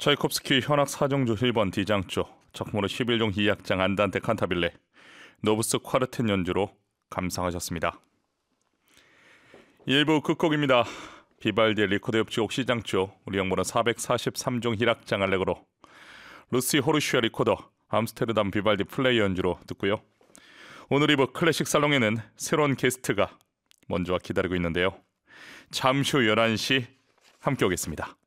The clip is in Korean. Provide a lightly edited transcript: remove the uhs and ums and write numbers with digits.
차이콥스키 현악 4정조 1번 D장조, 작품으로 11종 2악장 안단테 칸타빌레, 노브스 콰르텟 연주로 감상하셨습니다. 1부 끝곡입니다. 비발디의 리코더 협주곡 C장조, 우리 영문은 443종 1악장 알레그로, 루시 호르슈아 리코더, 암스테르담 비발디 플레이 연주로 듣고요. 오늘 2부 클래식 살롱에는 새로운 게스트가 먼저 기다리고 있는데요. 잠시 후 11시 함께 오겠습니다.